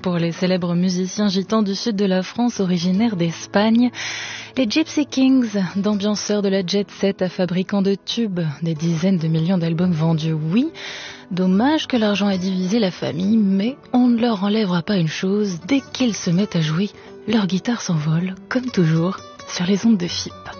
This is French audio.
pour les célèbres musiciens gitans du sud de la France originaires d'Espagne. Les Gypsy Kings, d'ambianceurs de la jet set à fabricants de tubes, des dizaines de millions d'albums vendus, oui. Dommage que l'argent ait divisé la famille, mais on ne leur enlèvera pas une chose, dès qu'ils se mettent à jouer, leur guitare s'envole, comme toujours, sur les ondes de FIP.